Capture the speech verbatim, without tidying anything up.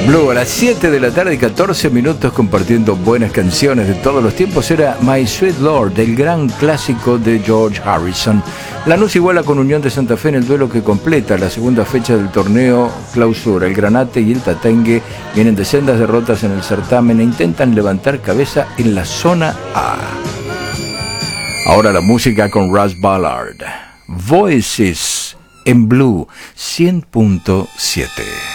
Blue a las siete de la tarde y catorce minutos compartiendo buenas canciones de todos los tiempos. Era My Sweet Lord, el gran clásico de George Harrison. Lanús iguala con Unión de Santa Fe en el duelo que completa la segunda fecha del torneo Clausura. El Granate y el Tatengue vienen de sendas derrotas en el certamen e intentan levantar cabeza en la zona A. Ahora la música con Russ Ballard. Voices en Blue cien punto siete.